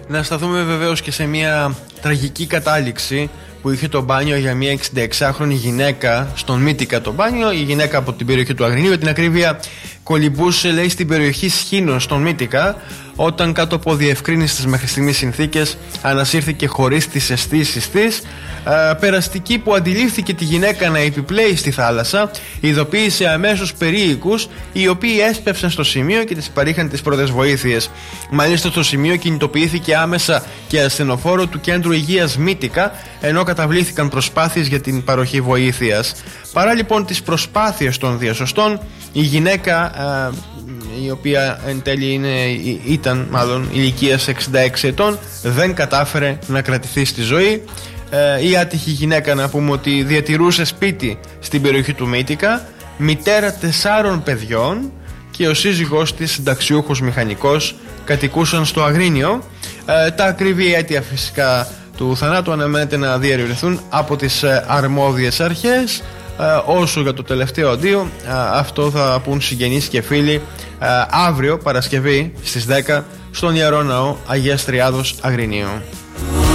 Να σταθούμε βεβαίως και σε μια τραγική κατάληξη που είχε το μπάνιο για μια 66χρονη γυναίκα στον Μύτικα το μπάνιο. Η γυναίκα από την περιοχή του Αγρινίου, για την ακρίβεια, κολυμπούσε, λέει, στην περιοχή Σχήνων στον Μύτικα, όταν κάτω από διευκρίνηστες μέχρι στιγμής συνθήκες ανασύρθηκε χωρίς τις αισθήσεις της. Περαστική που αντιλήφθηκε τη γυναίκα να επιπλέει στη θάλασσα, ειδοποίησε αμέσως περίοικους, οι οποίοι έσπευσαν στο σημείο και της παρήχαν τις πρώτες βοήθειες. Μάλιστα στο σημείο κινητοποιήθηκε άμεσα και ασθενοφόρο του Κέντρου Υγείας Μύτικα, ενώ καταβλήθηκαν προσπάθειες για την παροχή βοήθειας. Παρά λοιπόν τις προσπάθειες των διασωστών, η γυναίκα, η οποία εν τέλει ήταν ηλικίας 66 ετών, δεν κατάφερε να κρατηθεί στη ζωή. Η άτυχη γυναίκα, να πούμε ότι διατηρούσε σπίτι στην περιοχή του Μύτικα, μητέρα 4 παιδιών, και ο σύζυγός της, συνταξιούχος μηχανικός, κατοικούσαν στο Αγρίνιο. Τα ακριβή αίτια φυσικά του θανάτου αναμένεται να διερευνηθούν από τις αρμόδιες αρχές. Όσο για το τελευταίο αντίο, αυτό θα πούν συγγενείς και φίλοι αύριο Παρασκευή στις 10 στον Ιερό Ναό Αγίας Τριάδος Αγρινίου.